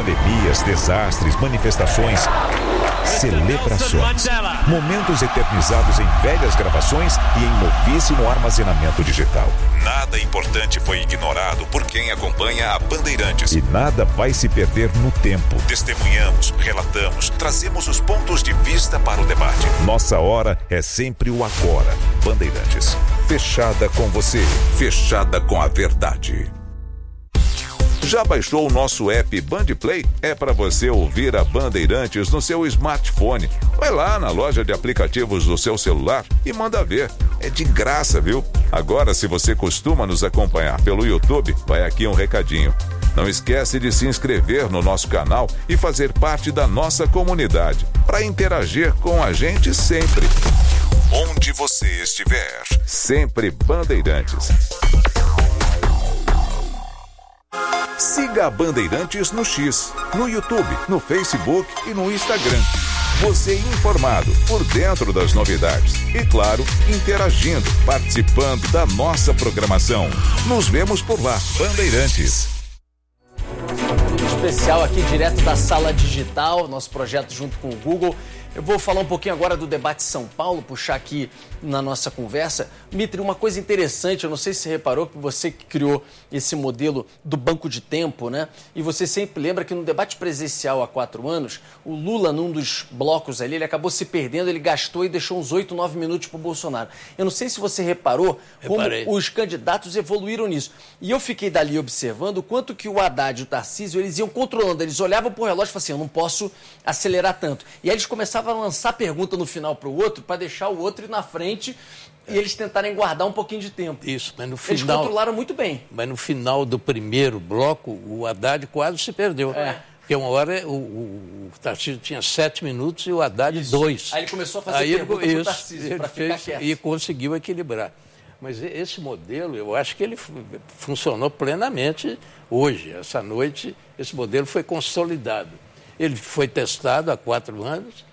Pandemias, desastres, manifestações, celebrações, momentos eternizados em velhas gravações e em novíssimo armazenamento digital. Nada importante foi ignorado por quem acompanha a Bandeirantes. E nada vai se perder no tempo. Testemunhamos, relatamos, trazemos os pontos de vista para o debate. Nossa hora é sempre o agora. Bandeirantes. Fechada com você. Fechada com a verdade. Já baixou o nosso app Bandplay? É para você ouvir a Bandeirantes no seu smartphone. Vai lá na loja de aplicativos do seu celular e manda ver. É de graça, viu? Agora, se você costuma nos acompanhar pelo YouTube, vai aqui um recadinho. Não esquece de se inscrever no nosso canal e fazer parte da nossa comunidade, para interagir com a gente sempre. Onde você estiver, sempre Bandeirantes. Siga a Bandeirantes no X, no YouTube, no Facebook e no Instagram. Você informado, por dentro das novidades. E claro, interagindo, participando da nossa programação. Nos vemos por lá, Bandeirantes. Especial aqui direto da Sala Digital, nosso projeto junto com o Google. Eu vou falar um pouquinho agora do debate São Paulo, puxar aqui na nossa conversa. Mitri, uma coisa interessante, eu não sei se você reparou que você que criou esse modelo do banco de tempo, né? E você sempre lembra que no debate presencial há 4 anos, o Lula, num dos blocos ali, ele acabou se perdendo, ele gastou e deixou uns 8, 9 minutos para o Bolsonaro. Eu não sei se você reparou como os candidatos evoluíram nisso. E eu fiquei dali observando o quanto que o Haddad e o Tarcísio, eles iam controlando, eles olhavam para o relógio e falavam assim, eu não posso acelerar tanto. E aí eles começavam a lançar pergunta no final para o outro, para deixar o outro ir na frente e eles tentarem guardar um pouquinho de tempo. Isso, mas no final... Eles controlaram muito bem. Mas no final do primeiro bloco, o Haddad quase se perdeu. Porque uma hora o Tarcísio tinha 7 minutos e o Haddad 2. Aí ele começou a fazer pergunta para o Tarcísio, para ficar quieto. E conseguiu equilibrar. Mas esse modelo, eu acho que ele funcionou plenamente hoje. Essa noite, esse modelo foi consolidado. Ele foi testado há 4 anos.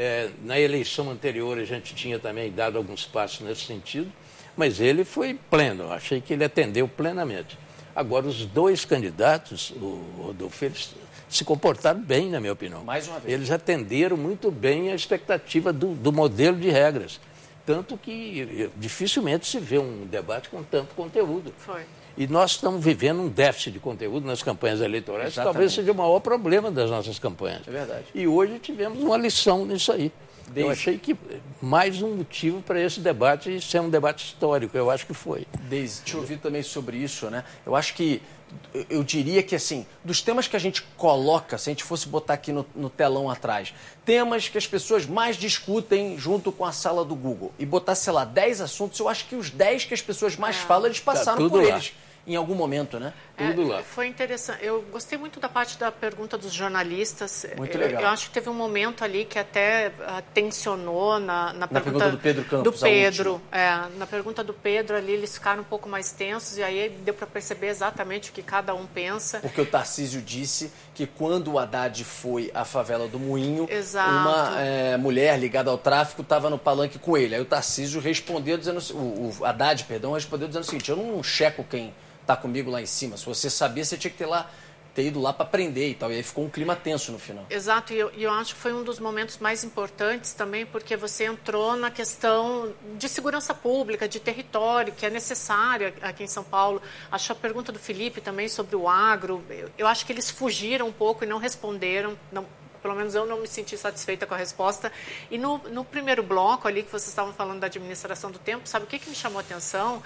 Na eleição anterior a gente tinha também dado alguns passos nesse sentido, mas ele foi pleno, eu achei que ele atendeu plenamente. Agora, os 2 candidatos, o Rodolfo, eles se comportaram bem, na minha opinião. Mais uma vez. Eles atenderam muito bem a expectativa do modelo de regras, tanto que dificilmente se vê um debate com tanto conteúdo. Foi. E nós estamos vivendo um déficit de conteúdo nas campanhas eleitorais, Exatamente. que talvez seja o maior problema das nossas campanhas. É verdade. E hoje tivemos uma lição nisso aí. Eu achei que mais um motivo para esse debate ser um debate histórico, eu acho que foi. Deise, te ouvir também sobre isso, né? Eu acho que, eu diria que assim, dos temas que a gente coloca, se a gente fosse botar aqui no telão atrás, temas que as pessoas mais discutem junto com a sala do Google, e botar, sei lá, 10 assuntos, eu acho que os 10 que as pessoas mais falam, eles passaram por eles. Em algum momento, né? Tudo lá. Foi interessante. Eu gostei muito da parte da pergunta dos jornalistas. Muito legal. Eu acho que teve um momento ali que até tensionou na pergunta do Pedro Campos. Do Pedro. Na pergunta do Pedro ali, eles ficaram um pouco mais tensos e aí deu para perceber exatamente o que cada um pensa. Porque o Tarcísio disse que quando o Haddad foi à favela do Moinho, Exato. uma mulher ligada ao tráfico estava no palanque com ele. Aí o Tarcísio respondeu dizendo, o Haddad, respondeu dizendo o seguinte, eu não checo quem está comigo lá em cima. Se você sabia, você tinha que ter ido lá para prender e tal. E aí ficou um clima tenso no final. Exato, e eu acho que foi um dos momentos mais importantes também, porque você entrou na questão de segurança pública, de território, que é necessária aqui em São Paulo. Acho a pergunta do Felipe também sobre o agro, eu acho que eles fugiram um pouco e não responderam, pelo menos eu não me senti satisfeita com a resposta. E no primeiro bloco ali, que vocês estavam falando da administração do tempo, sabe o que me chamou a atenção?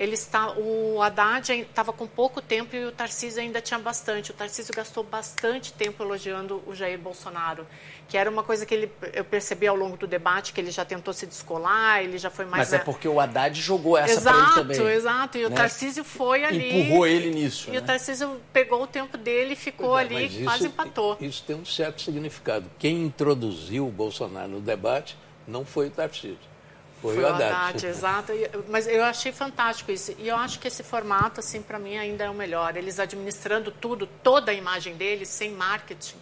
O Haddad estava com pouco tempo e o Tarcísio ainda tinha bastante. O Tarcísio gastou bastante tempo elogiando o Jair Bolsonaro, que era uma coisa que eu percebi ao longo do debate, que ele já tentou se descolar, ele já foi mais... Mas é porque o Haddad jogou essa para ele também. Exato, e o Tarcísio foi ali... Empurrou ele nisso. E o Tarcísio pegou o tempo dele e ficou ali, quase empatou. Isso tem um certo significado. Quem introduziu o Bolsonaro no debate não foi o Tarcísio. Foi o Haddad. Exato. Mas eu achei fantástico isso. E eu acho que esse formato, assim, para mim, ainda é o melhor. Eles administrando tudo, toda a imagem deles, sem marketing.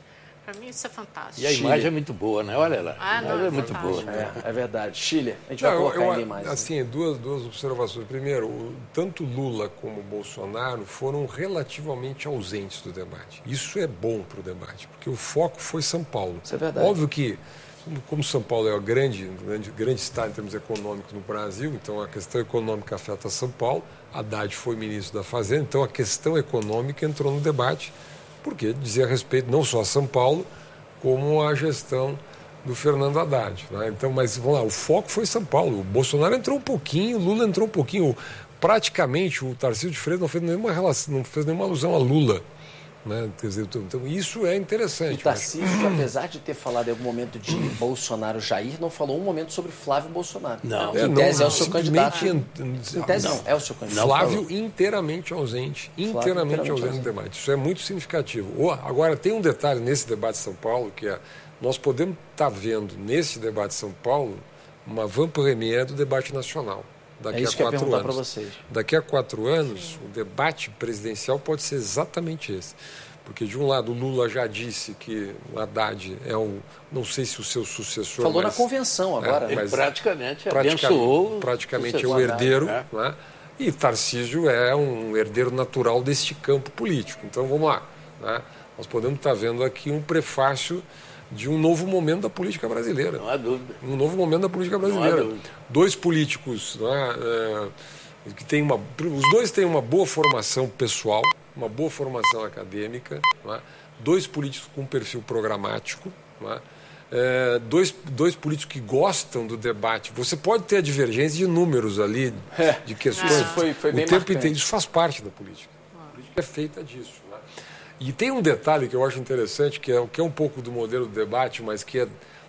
Para mim isso é fantástico. E a imagem é muito boa, né? Olha lá. A imagem é muito boa. É verdade. Chile, a gente vai colocar ele mais. Assim, duas observações. Primeiro, tanto Lula como Bolsonaro foram relativamente ausentes do debate. Isso é bom para o debate, porque o foco foi São Paulo. Isso é verdade. Óbvio que, como São Paulo é o grande estado em termos econômicos no Brasil, então a questão econômica afeta São Paulo. Haddad foi ministro da Fazenda, então a questão econômica entrou no debate, porque dizia respeito não só a São Paulo, como a gestão do Fernando Haddad. Né? Então, mas vamos lá, o foco foi São Paulo. O Bolsonaro entrou um pouquinho, o Lula entrou um pouquinho. Praticamente, o Tarcísio de Freitas não fez nenhuma relação, não fez nenhuma alusão a Lula. Né? Quer dizer, então, isso é interessante. O Tarcísio, apesar de ter falado em algum momento de Bolsonaro Jair, não falou um momento sobre Flávio Bolsonaro. Não. Em tese é o seu candidato. Em tese não, é o seu candidato. Flávio inteiramente ausente. Inteiramente ausente no debate. Isso é muito significativo. Agora, tem um detalhe nesse debate de São Paulo, que é, nós podemos estar vendo nesse debate de São Paulo uma van-première do debate nacional. Daqui a 4 anos. Vocês. Daqui a 4 anos, o debate presidencial pode ser exatamente esse. Porque, de um lado, o Lula já disse que o Haddad é não sei se o seu sucessor... Falou na convenção agora. Ele praticamente abençoou... Praticamente é o herdeiro, né? E Tarcísio é um herdeiro natural deste campo político. Então, vamos lá. Né? Nós podemos estar vendo aqui um prefácio de um novo momento da política brasileira. Não há dúvida. Um novo momento da política brasileira. Dois políticos, né, que tem os dois têm uma boa formação pessoal, uma boa formação acadêmica, né, dois políticos com perfil programático, né, dois políticos que gostam do debate. Você pode ter a divergência de números ali, de questões. Isso foi bem marcante. Isso faz parte da política. A política é feita disso. E tem um detalhe que eu acho interessante, que é um pouco do modelo do debate, mas que é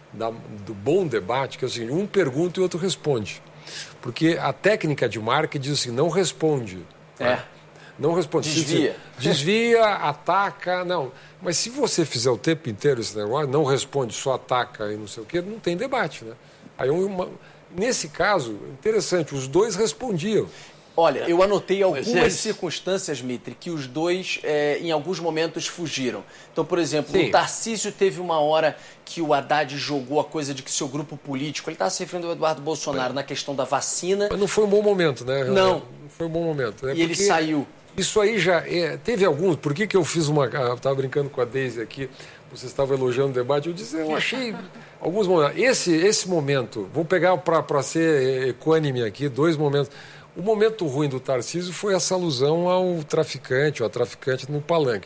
do bom debate, que é o seguinte, um pergunta e o outro responde. Porque a técnica de marketing diz assim, não responde. Né? Não responde. Desvia. Desvia, ataca, não. Mas se você fizer o tempo inteiro esse negócio, não responde, só ataca e não sei o quê, não tem debate. Né? Aí nesse caso, interessante, os dois respondiam. Olha, eu anotei algumas circunstâncias, Mitre, que os dois, em alguns momentos, fugiram. Então, por exemplo, o Tarcísio teve uma hora que o Haddad jogou a coisa de que seu grupo político... Ele estava se referindo ao Eduardo Bolsonaro na questão da vacina. Mas não foi um bom momento, né? Não foi um bom momento. E ele saiu. Isso aí já... teve alguns... Por que eu fiz uma... Eu estava brincando com a Deise aqui, vocês estavam elogiando o debate, eu achei alguns momentos. Esse momento, vou pegar para ser equânime aqui, 2 momentos... O momento ruim do Tarcísio foi essa alusão ao traficante, ou a traficante no palanque.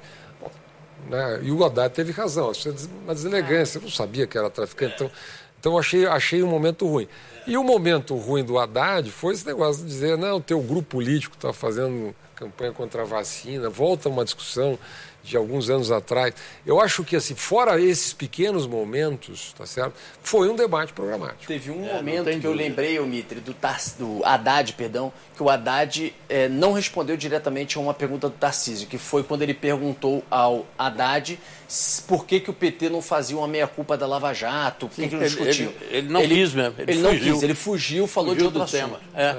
Né? E o Haddad teve razão, uma deselegância, eu não sabia que era traficante, então achei um momento ruim. E o momento ruim do Haddad foi esse negócio de dizer, não, o teu grupo político está fazendo campanha contra a vacina, volta uma discussão de alguns anos atrás. Eu acho que, assim, fora esses pequenos momentos, tá certo? Foi um debate programático. Teve um momento que eu lembrei, Mitre, do Haddad, que o Haddad não respondeu diretamente a uma pergunta do Tarcísio, que foi quando ele perguntou ao Haddad por que o PT não fazia uma meia-culpa da Lava Jato, por que não discutiu. Ele não quis mesmo, ele fugiu, falou de outro tema.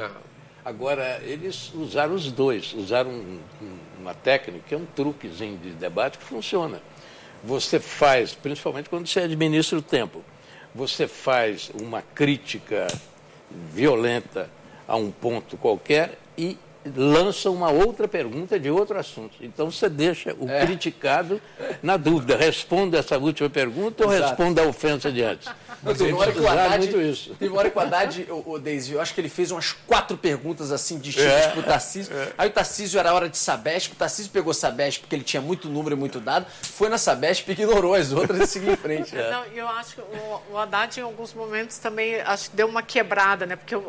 Agora, eles usaram os dois, usaram uma técnica, que é um truquezinho de debate que funciona. Você faz, principalmente quando você administra o tempo, você faz uma crítica violenta a um ponto qualquer e lança uma outra pergunta de outro assunto. Então você deixa o criticado na dúvida, responda essa última pergunta ou responda a ofensa de antes. Teve uma hora que o Haddad, o Deise, eu acho que ele fez umas 4 perguntas assim distintas para o Tarcísio. Aí o Tarcísio era hora de Sabesp, o Tarcísio pegou Sabesp porque ele tinha muito número e muito dado, foi na Sabesp e ignorou as outras e seguiu em frente. Não, eu acho que o Haddad em alguns momentos também acho que deu uma quebrada, né? Porque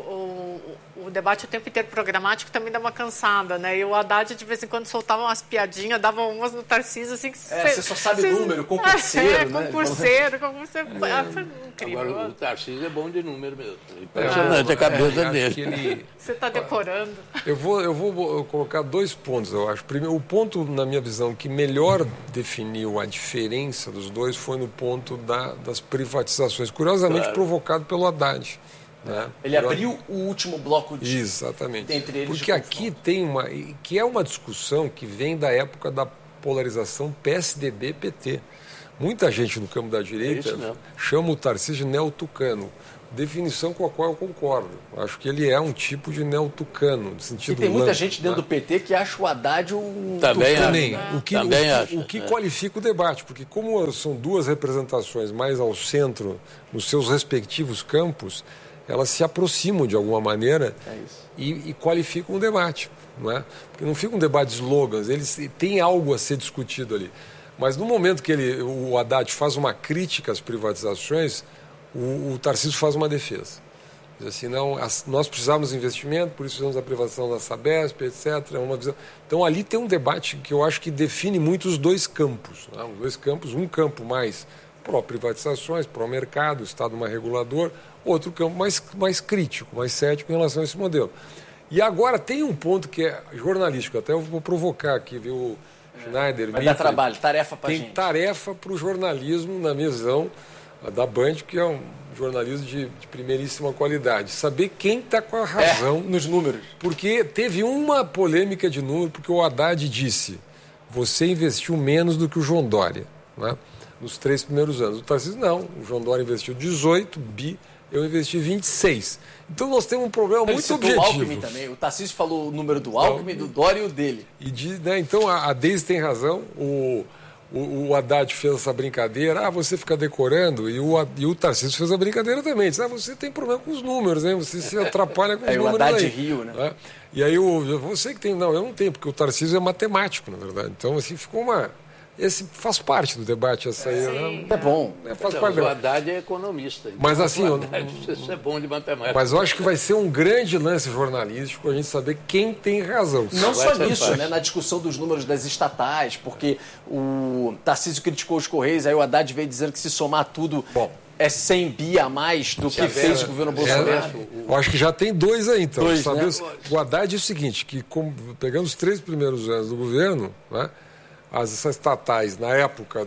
o debate o tempo inteiro programático também dá uma cansada, né? E o Haddad de vez em quando soltava umas piadinhas, dava umas no Tarcísio assim que você só sabe número, concurseiro, né? Concurseiro. Foi incrível. Agora o Tarcísio é bom de número mesmo. Impressionante a cabeça dele. Você está decorando. Eu vou colocar 2 pontos, eu acho. Primeiro, o ponto, na minha visão, que melhor definiu a diferença dos dois foi no ponto das privatizações, curiosamente provocado pelo Haddad. Né? Ele abriu o último bloco de... Exatamente. Entre eles. Porque aqui tem uma discussão que vem da época da polarização PSDB-PT. Muita gente no campo da direita chama o Tarcísio de neotucano, definição com a qual eu concordo. Acho que ele é um tipo de neotucano, no sentido. E tem muita gente dentro do PT que acha o Haddad um também. O que qualifica o debate, porque como são duas representações mais ao centro nos seus respectivos campos, elas se aproximam de alguma maneira e qualificam o debate. Não é? Porque não fica um debate de slogans, eles têm algo a ser discutido ali. Mas no momento que o Haddad faz uma crítica às privatizações, o Tarcísio faz uma defesa. Diz assim, não, nós precisamos de investimento, por isso precisamos da privatização da Sabesp, etc. Uma visão. Então ali tem um debate que eu acho que define muito os dois campos. Né? Os dois campos, um campo mais pró-privatizações, pró-mercado, o Estado mais regulador, outro campo mais crítico, mais cético em relação a esse modelo. E agora tem um ponto que é jornalístico, até eu vou provocar aqui, viu, Schneider? Vai dar trabalho, tarefa para gente. Tem tarefa para o jornalismo, na minha visão, da Band, que é um jornalismo de primeiríssima qualidade. Saber quem está com a razão. Nos números. Porque teve uma polêmica de número, porque o Haddad disse, você investiu menos do que o João Dória, né, nos 3 primeiros anos. O Tarcísio, não. O João Dória investiu 18 bi, eu investi 26. Então nós temos um problema muito objetivo. O Alckmin também. O Tarcísio falou o número do Alckmin, do Dória e o dele. Então a Deise tem razão. O Haddad fez essa brincadeira, você fica decorando, e o Tarcísio fez a brincadeira também. Diz, você tem problema com os números, hein? Você se atrapalha com os números. O Haddad aí. riu, né? E aí você que tem. Não, eu não tenho, porque o Tarcísio é matemático, na verdade. Então, assim, ficou uma. Esse faz parte do debate, essa aí, né? É bom. Faz parte o Haddad é economista. Então mas assim, isso é bom de matemática. Mas eu acho que vai ser um grande lance jornalístico a gente saber quem tem razão. Não só nisso, né? Na discussão dos números das estatais, porque o Tarcísio criticou os Correios, aí o Haddad veio dizendo que se somar tudo é 100 bi a mais do que fez o governo Bolsonaro. Eu acho que já tem 2 aí, então. Né? O Haddad é o seguinte, que pegando os 3 primeiros anos do governo, né? As estatais, na época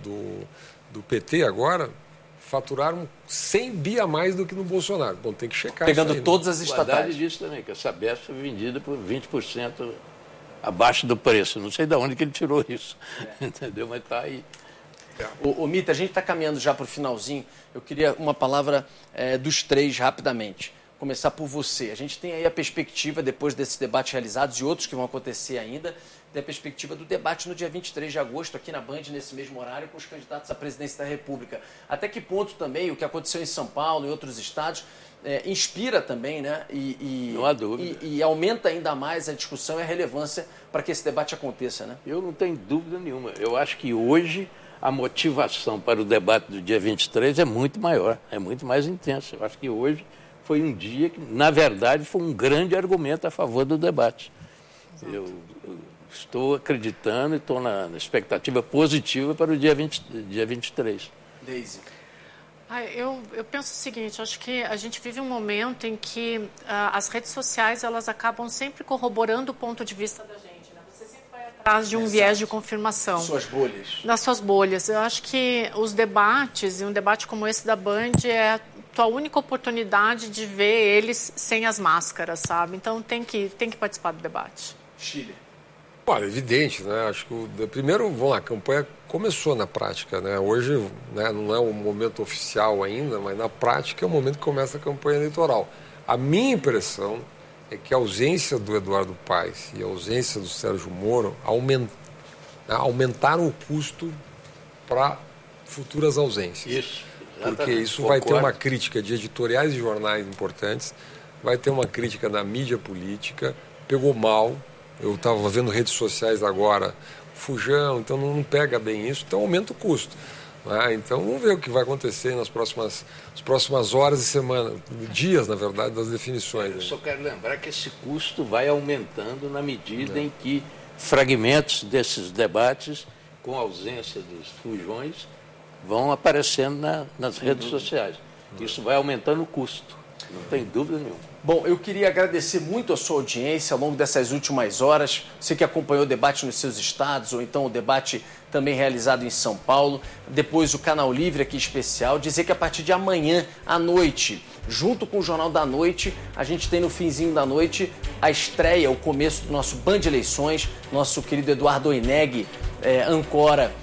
do PT agora, faturaram 100 bi a mais do que no Bolsonaro. Bom, tem que checar pegando isso aí, todas as estatais. O Haddad disse também que a Sabesp foi vendida por 20% abaixo do preço. Não sei de onde que ele tirou isso. Entendeu? Mas está aí. O Mita, a gente está caminhando já para o finalzinho. Eu queria uma palavra dos 3 rapidamente. Começar por você. A gente tem aí a perspectiva, depois desses debates realizados e outros que vão acontecer ainda, da perspectiva do debate no dia 23 de agosto, aqui na Band, nesse mesmo horário, com os candidatos à presidência da República. Até que ponto também o que aconteceu em São Paulo e outros estados inspira também, né? Não há dúvida. E aumenta ainda mais a discussão e a relevância para que esse debate aconteça, né? Eu não tenho dúvida nenhuma. Eu acho que hoje a motivação para o debate do dia 23 é muito maior, é muito mais intensa. Eu acho que hoje foi um dia que, na verdade, foi um grande argumento a favor do debate. Eu estou acreditando e estou na expectativa positiva para o dia 23. Deise. Eu penso o seguinte, acho que a gente vive um momento em que as redes sociais elas acabam sempre corroborando o ponto de vista da gente. Né? Você sempre vai atrás de um viés de confirmação. Suas bolhas. Nas suas bolhas. Eu acho que os debates, e um debate como esse da Band, é a tua única oportunidade de ver eles sem as máscaras, sabe? Então tem que participar do debate. Chile. Olha, evidente, né? Acho que primeiro, vamos lá, a campanha começou na prática, né? Hoje, né, não é um momento oficial ainda, mas na prática é o momento que começa a campanha eleitoral. A minha impressão é que a ausência do Eduardo Paes e a ausência do Sérgio Moro aumentaram o custo para futuras ausências. Isso. Porque isso vai ter uma crítica de editoriais de jornais importantes, vai ter uma crítica da mídia política, pegou mal. Eu estava vendo redes sociais agora, fujão, então não pega bem isso, então aumenta o custo. Né? Então vamos ver o que vai acontecer nas próximas horas e semanas, dias, na verdade, das definições. Eu só quero lembrar que esse custo vai aumentando na medida em que fragmentos desses debates, com ausência dos fujões, vão aparecendo nas redes sociais. Isso vai aumentando o custo, não tem dúvida nenhuma. Bom, eu queria agradecer muito a sua audiência ao longo dessas últimas horas. Você que acompanhou o debate nos seus estados, ou então o debate também realizado em São Paulo. Depois o Canal Livre aqui especial. Dizer que a partir de amanhã à noite, junto com o Jornal da Noite, a gente tem no finzinho da noite a estreia, o começo do nosso Band Eleições. Nosso querido Eduardo Oineg, ancora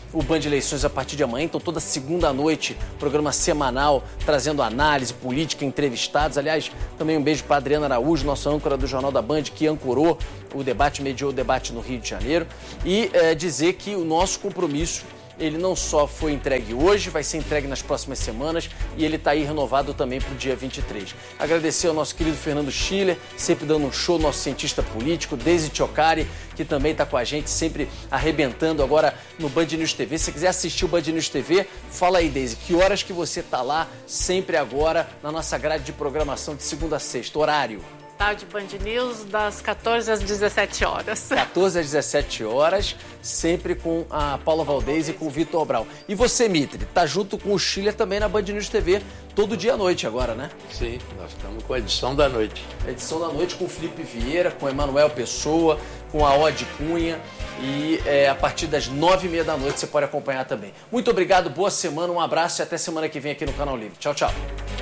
o Band Eleições a partir de amanhã, então toda segunda noite, programa semanal, trazendo análise política, entrevistados. Aliás, também um beijo para a Adriana Araújo, nossa âncora do Jornal da Band, que ancorou o debate, mediou o debate no Rio de Janeiro. E dizer que o nosso compromisso, ele não só foi entregue hoje, vai ser entregue nas próximas semanas e ele está aí renovado também para o dia 23. Agradecer ao nosso querido Fernando Schiller, sempre dando um show, nosso cientista político, Deise Tchocari, que também está com a gente, sempre arrebentando agora no Band News TV. Se você quiser assistir o Band News TV, fala aí, Deise, que horas que você está lá, sempre agora, na nossa grade de programação de segunda a sexta, horário? Tarde Band News, das 14 às 17 horas. 14 às 17 horas, sempre com a Paula Valdez e com o Vitor Brau. E você, Mitre, tá junto com o Schiller também na Band News TV, todo dia à noite agora, né? Sim, nós estamos com a edição da noite. A edição da noite com o Felipe Vieira, com o Emanuel Pessoa, com a Ode Cunha. E a partir das 9h30 da noite você pode acompanhar também. Muito obrigado, boa semana, um abraço e até semana que vem aqui no Canal Livre. Tchau, tchau.